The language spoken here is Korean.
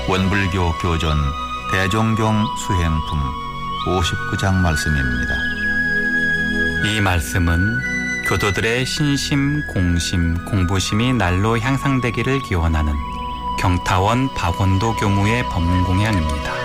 원불교 교전 대종경 수행품 59장 말씀입니다. 이 말씀은 교도들의 신심, 공심, 공부심이 날로 향상되기를 기원하는 경타원 박원도 교무의 법문공양입니다.